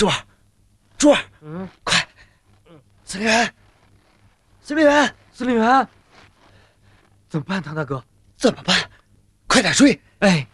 珠儿，珠儿，快！司令员，司令员， 司令员，怎么办，唐大哥？ 怎么办？快点追！ 哎。